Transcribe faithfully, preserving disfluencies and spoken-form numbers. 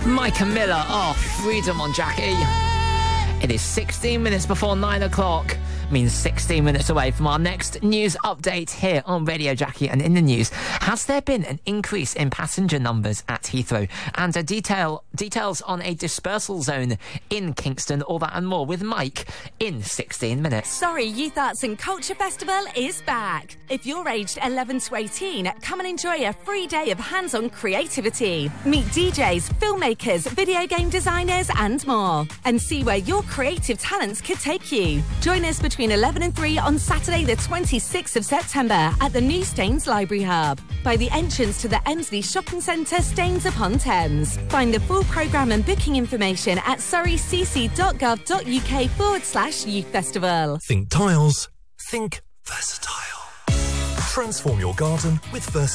Micah Miller, oh, Freedom on Jackie. It is sixteen minutes before nine o'clock. Means sixteen minutes away from our next news update here on Radio Jackie. And in the news, has there been an increase in passenger numbers at Heathrow? And a detail details on a dispersal zone in Kingston, all that and more with Mike in sixteen minutes. Surrey Youth Arts and Culture Festival is back. If you're aged eleven to eighteen, come and enjoy a free day of hands-on creativity. Meet D Js, filmmakers, video game designers and more. And see where your creative talents could take you. Join us between eleven and three on Saturday the twenty-sixth of September at the new Staines Library Hub by the entrance to the Emsley Shopping Centre, Staines upon Thames. Find the full programme and booking information at surreycc.gov.uk forward slash youth festival. Think tiles, think versatile. Transform your garden with Versatile.